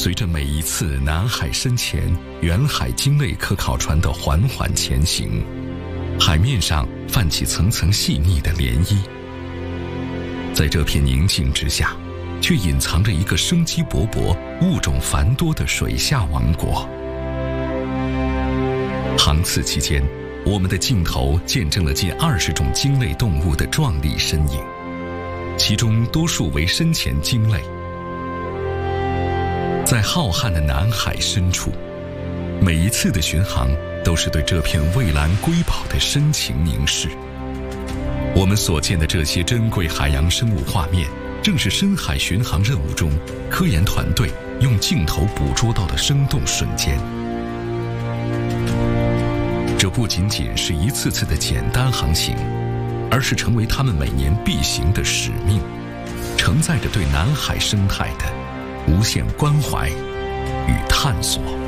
随着每一次南海深潜远海鲸类科考船的缓缓前行，海面上泛起层层细腻的涟漪。在这片宁静之下，却隐藏着一个生机勃勃、物种繁多的水下王国。航次期间，我们的镜头见证了近20种鲸类动物的壮丽身影，其中多数为深潜鲸类。在浩瀚的南海深处，每一次的巡航都是对这片蔚蓝瑰宝的深情凝视。我们所见的这些珍贵海洋生物画面，正是深海巡航任务中科研团队用镜头捕捉到的生动瞬间。这不仅仅是一次次的简单航行，而是成为他们每年必行的使命，承载着对南海生态的无限关怀与探索。